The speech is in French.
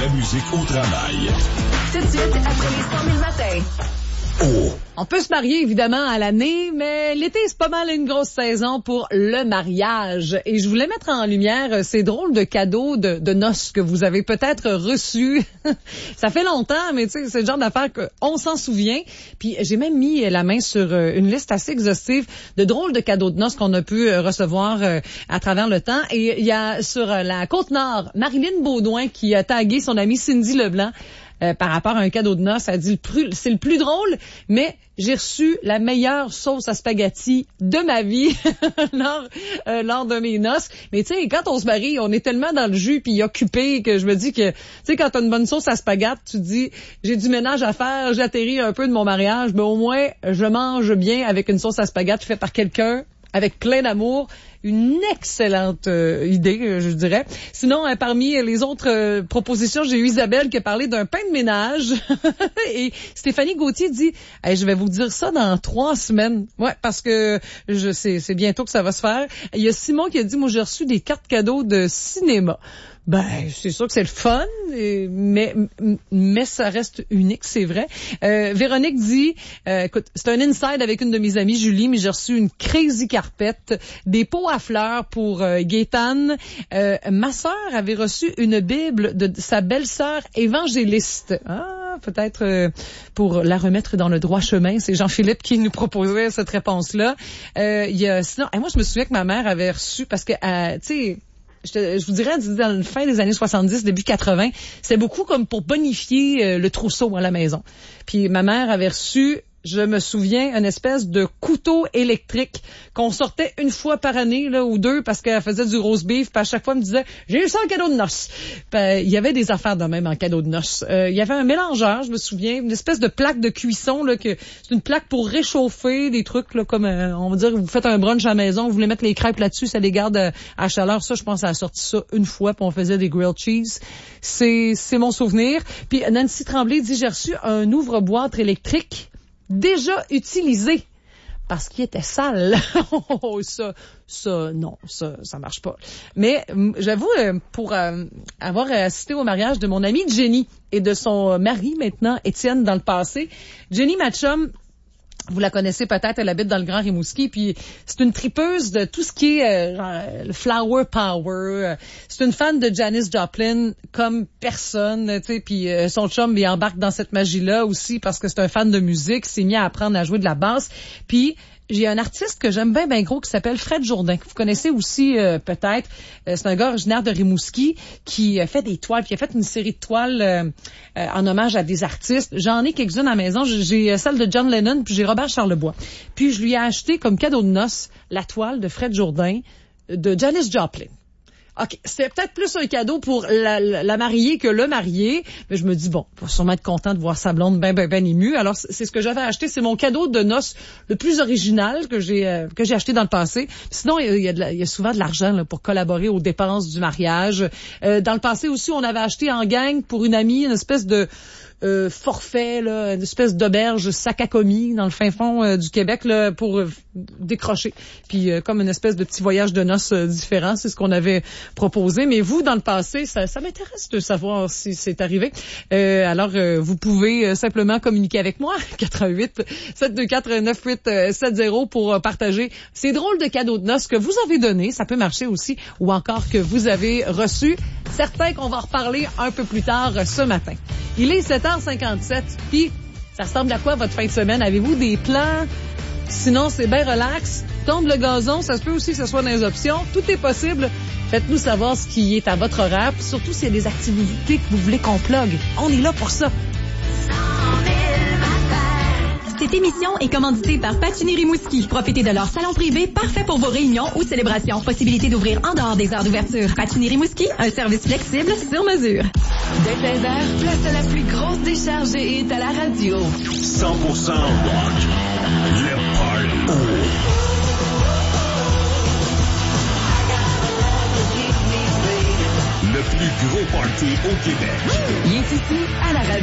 vraie musique au travail. Tout de suite, après les 100 000 matins. Oh! On peut se marier, évidemment, à l'année, mais l'été, c'est pas mal une grosse saison pour le mariage. Et je voulais mettre en lumière ces drôles de cadeaux de noces que vous avez peut-être reçus. Ça fait longtemps, mais tu sais, c'est le genre d'affaire qu'on s'en souvient. Puis j'ai même mis la main sur une liste assez exhaustive de drôles de cadeaux de noces qu'on a pu recevoir à travers le temps. Et il y a sur la Côte-Nord, Marilyn Baudouin qui a tagué son amie Cindy Leblanc. Par rapport à un cadeau de noces, elle dit c'est le plus drôle, mais j'ai reçu la meilleure sauce à spaghetti de ma vie lors de mes noces. Mais tu sais, quand on se marie, on est tellement dans le jus puis occupé que je me dis que, tu sais, quand t'as une bonne sauce à spaghetti, tu te dis, j'ai du ménage à faire, j'atterris un peu de mon mariage, mais au moins, je mange bien avec une sauce à spaghetti faite par quelqu'un avec plein d'amour. Une excellente idée, je dirais. Sinon, parmi les autres propositions, j'ai eu Isabelle qui a parlé d'un pain de ménage. Et Stéphanie Gauthier dit, hey, je vais vous dire ça dans 3 semaines. Ouais, parce que c'est bientôt que ça va se faire. Il y a Simon qui a dit, moi, j'ai reçu des cartes cadeaux de cinéma. Ben, c'est sûr que c'est le fun, mais ça reste unique, c'est vrai. Véronique dit, écoute, c'est un inside avec une de mes amies, Julie, mais j'ai reçu une crazy carpet, des pots à fleurs pour Gaétane. Ma sœur avait reçu une Bible de sa belle-sœur évangéliste. Ah, peut-être pour la remettre dans le droit chemin. C'est Jean-Philippe qui nous proposait cette réponse-là. Il y a sinon, moi je me souviens que ma mère avait reçu parce que, tu sais, je vous dirais, dans la fin des années 70, début 80, c'était beaucoup comme pour bonifier le trousseau à la maison. Puis ma mère avait reçu, je me souviens, une espèce de couteau électrique qu'on sortait une fois par année là ou 2 parce qu'elle faisait du roast beef. Puis à chaque fois, elle me disait, j'ai eu ça en cadeau de noces. Puis, il y avait des affaires de même en cadeau de noces. Il y avait un mélangeur, je me souviens, une espèce de plaque de cuisson là que c'est une plaque pour réchauffer des trucs là comme on va dire, vous faites un brunch à la maison, vous voulez mettre les crêpes là-dessus, ça les garde à chaleur. Ça, je pense, elle a sorti ça une fois, puis on faisait des grilled cheese. C'est mon souvenir. Puis Nancy Tremblay dit, j'ai reçu un ouvre-boîte électrique déjà utilisé parce qu'il était sale. Non, ça marche pas. Mais j'avoue, pour avoir assisté au mariage de mon amie Jenny et de son mari maintenant, Étienne, dans le passé, Jenny Matchum, vous la connaissez peut-être, elle habite dans le Grand Rimouski, puis c'est une tripeuse de tout ce qui est le flower power. C'est une fan de Janis Joplin comme personne, tu sais, puis son chum il embarque dans cette magie-là aussi parce que c'est un fan de musique, s'est mis à apprendre à jouer de la basse. Puis j'ai un artiste que j'aime bien gros qui s'appelle Fred Jourdain, que vous connaissez aussi peut-être. C'est un gars originaire de Rimouski qui fait des toiles, puis il a fait une série de toiles en hommage à des artistes. J'en ai quelques-unes à la maison. J'ai celle de John Lennon, puis j'ai Robert Charlebois. Puis je lui ai acheté comme cadeau de noces la toile de Fred Jourdain de Janis Joplin. OK, c'était peut-être plus un cadeau pour la mariée que le marié, mais je me dis, bon, il va sûrement être content de voir sa blonde ben émue. Alors, c'est ce que j'avais acheté. C'est mon cadeau de noces le plus original que j'ai acheté dans le passé. Puis sinon, il y a souvent de l'argent là, pour collaborer aux dépenses du mariage. Dans le passé aussi, on avait acheté en gang pour une amie une espèce de forfait, là, une espèce d'auberge sac à commis dans le fin fond du Québec là, pour décrocher. Puis comme une espèce de petit voyage de noces différent, c'est ce qu'on avait proposé. Mais vous, dans le passé, ça m'intéresse de savoir si c'est arrivé. Alors, vous pouvez simplement communiquer avec moi, 88 724 9870 pour partager ces drôles de cadeaux de noces que vous avez donnés. Ça peut marcher aussi, ou encore que vous avez reçus. Certains qu'on va reparler un peu plus tard ce matin. Il est 7h57, puis ça ressemble à quoi votre fin de semaine? Avez-vous des plans? Sinon, c'est bien relax. Tombe le gazon, ça se peut aussi que ce soit dans les options. Tout est possible. Faites-nous savoir ce qui est à votre horaire, puis surtout s'il y a des activités que vous voulez qu'on plug. On est là pour ça. Cette émission est commanditée par Patinir Rimouski. Profitez de leur salon privé parfait pour vos réunions ou célébrations. Possibilité d'ouvrir en dehors des heures d'ouverture. Patinir Rimouski, un service flexible sur mesure. Dès 16h, place à la plus grosse décharge est à la radio. 100% rock. Le party. Le plus gros party au Québec. Il est ici à la radio.